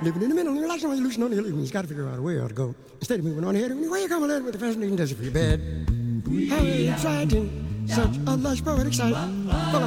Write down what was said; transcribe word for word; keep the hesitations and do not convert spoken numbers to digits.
living in the middle, you like somebody loosen on the hill, you got to figure out a way to go. Instead of moving on ahead, where you come along with the fascinating desert for your bed. How exciting, such a lush poetic sight.